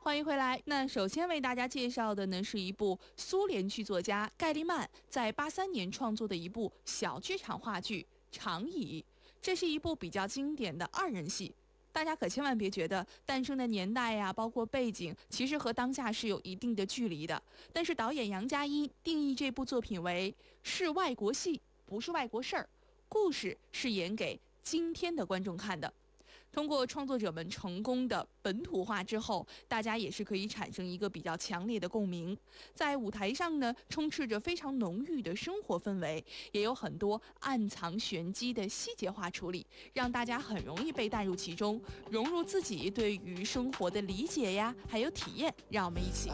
欢迎回来。那首先为大家介绍的呢，是一部苏联剧作家盖利曼在83年创作的一部小剧场话剧《长椅》。这是一部比较经典的2人戏。大家可千万别觉得诞生的年代呀，包括背景，其实和当下是有一定的距离的。但是导演杨佳音定义这部作品为是外国戏，不是外国事儿，故事是演给今天的观众看的。通过创作者们成功的本土化之后，大家也是可以产生一个比较强烈的共鸣。在舞台上呢，充斥着非常浓郁的生活氛围，也有很多暗藏玄机的细节化处理，让大家很容易被带入其中，融入自己对于生活的理解呀，还有体验。让我们一起